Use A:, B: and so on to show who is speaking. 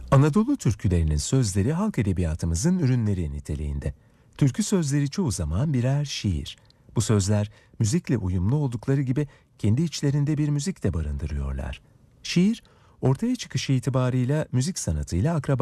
A: Anadolu türkülerinin sözleri halk edebiyatımızın ürünleri niteliğinde. Türkü sözleri çoğu zaman birer şiir. Bu sözler müzikle uyumlu oldukları gibi kendi içlerinde bir müzik de barındırıyorlar. Şiir, ortaya çıkışı itibarıyla müzik sanatıyla akraba